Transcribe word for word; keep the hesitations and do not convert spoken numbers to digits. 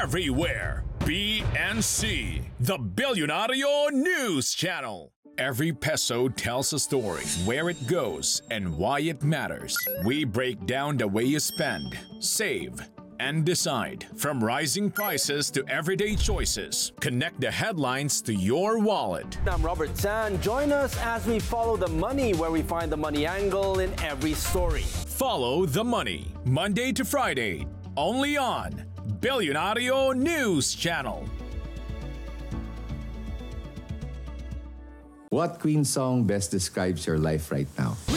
everywhere. B N C, the Billionario News Channel. Every peso tells a story, where it goes, and why it matters. We break down the way you spend, save, and decide. From rising prices to everyday choices, connect the headlines to your wallet. I'm Robert San. Join us as we follow the money, where we find the money angle in every story. Follow the money, Monday to Friday, only on Billionario News Channel. What Queen song best describes your life right now?